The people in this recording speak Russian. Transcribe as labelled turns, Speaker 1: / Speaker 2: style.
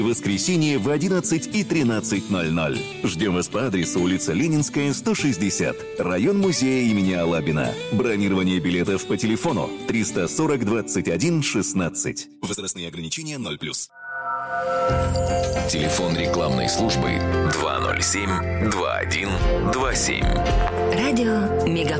Speaker 1: Воскресенье в 11 и 13:00. Ждем вас по адресу улица Ленинская, 160, район музея имени Алабина. Бронирование билетов по телефону 340 21 16. Возрастные ограничения 0+.
Speaker 2: Телефон рекламной службы 207-2127.
Speaker 3: Радио Мегаполис.